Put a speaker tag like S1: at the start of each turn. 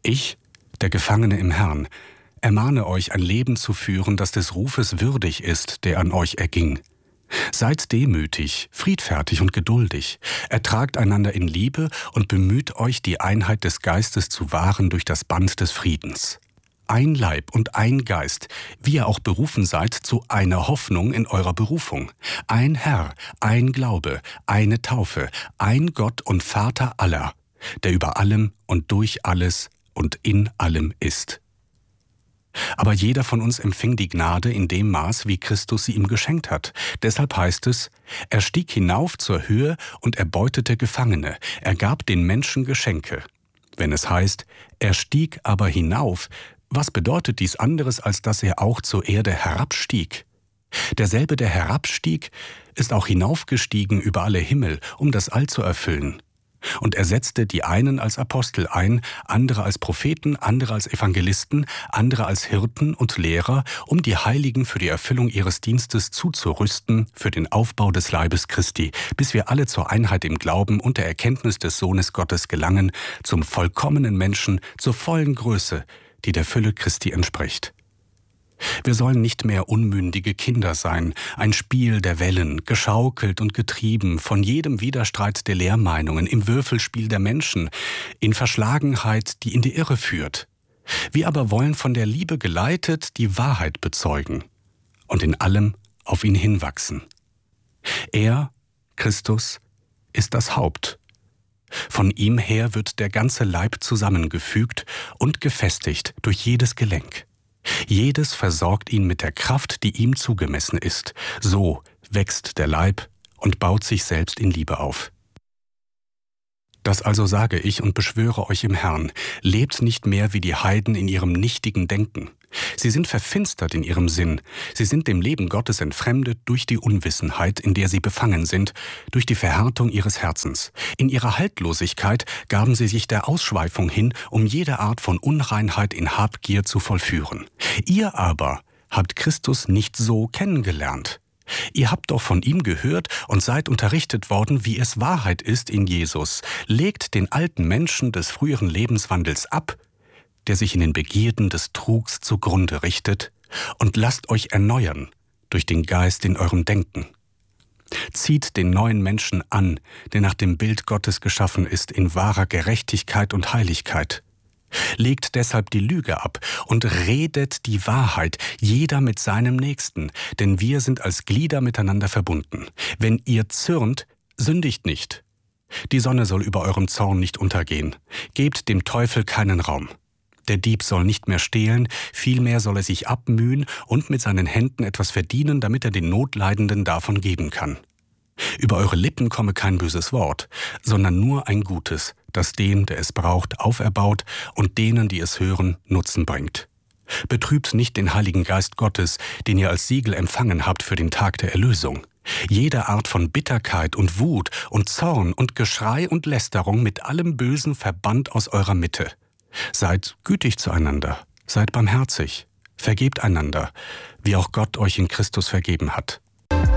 S1: Ich, der Gefangene im Herrn, ermahne euch, ein Leben zu führen, das des Rufes würdig ist, der an euch erging. Seid demütig, friedfertig und geduldig, ertragt einander in Liebe und bemüht euch, die Einheit des Geistes zu wahren durch das Band des Friedens. Ein Leib und ein Geist, wie ihr auch berufen seid zu einer Hoffnung in eurer Berufung. Ein Herr, ein Glaube, eine Taufe, ein Gott und Vater aller, der über allem und durch alles und in allem ist. Aber jeder von uns empfing die Gnade in dem Maß, wie Christus sie ihm geschenkt hat. Deshalb heißt es, er stieg hinauf zur Höhe und erbeutete Gefangene, er gab den Menschen Geschenke. Wenn es heißt, er stieg aber hinauf, was bedeutet dies anderes, als dass er auch zur Erde herabstieg? Derselbe, der herabstieg, ist auch hinaufgestiegen über alle Himmel, um das All zu erfüllen. Und er setzte die einen als Apostel ein, andere als Propheten, andere als Evangelisten, andere als Hirten und Lehrer, um die Heiligen für die Erfüllung ihres Dienstes zuzurüsten, für den Aufbau des Leibes Christi, bis wir alle zur Einheit im Glauben und der Erkenntnis des Sohnes Gottes gelangen, zum vollkommenen Menschen, zur vollen Größe, die der Fülle Christi entspricht. Wir sollen nicht mehr unmündige Kinder sein, ein Spiel der Wellen, geschaukelt und getrieben von jedem Widerstreit der Lehrmeinungen, im Würfelspiel der Menschen, in Verschlagenheit, die in die Irre führt. Wir aber wollen von der Liebe geleitet die Wahrheit bezeugen und in allem auf ihn hinwachsen. Er, Christus, ist das Haupt. Von ihm her wird der ganze Leib zusammengefügt und gefestigt durch jedes Gelenk. Jedes versorgt ihn mit der Kraft, die ihm zugemessen ist. So wächst der Leib und baut sich selbst in Liebe auf. Das also sage ich und beschwöre euch im Herrn, lebt nicht mehr wie die Heiden in ihrem nichtigen Denken. Sie sind verfinstert in ihrem Sinn, sie sind dem Leben Gottes entfremdet durch die Unwissenheit, in der sie befangen sind, durch die Verhärtung ihres Herzens. In ihrer Haltlosigkeit gaben sie sich der Ausschweifung hin, um jede Art von Unreinheit in Habgier zu vollführen. Ihr aber habt Christus nicht so kennengelernt. Ihr habt doch von ihm gehört und seid unterrichtet worden, wie es Wahrheit ist in Jesus. Legt den alten Menschen des früheren Lebenswandels ab, der sich in den Begierden des Trugs zugrunde richtet, und lasst euch erneuern durch den Geist in eurem Denken. Zieht den neuen Menschen an, der nach dem Bild Gottes geschaffen ist, in wahrer Gerechtigkeit und Heiligkeit. Legt deshalb die Lüge ab und redet die Wahrheit, jeder mit seinem Nächsten, denn wir sind als Glieder miteinander verbunden. Wenn ihr zürnt, sündigt nicht. Die Sonne soll über eurem Zorn nicht untergehen. Gebt dem Teufel keinen Raum. Der Dieb soll nicht mehr stehlen, vielmehr soll er sich abmühen und mit seinen Händen etwas verdienen, damit er den Notleidenden davon geben kann. Über eure Lippen komme kein böses Wort, sondern nur ein Gutes, das den, der es braucht, auferbaut und denen, die es hören, Nutzen bringt. Betrübt nicht den Heiligen Geist Gottes, den ihr als Siegel empfangen habt für den Tag der Erlösung. Jede Art von Bitterkeit und Wut und Zorn und Geschrei und Lästerung mit allem Bösen verbannt aus eurer Mitte. Seid gütig zueinander, seid barmherzig, vergebt einander, wie auch Gott euch in Christus vergeben hat.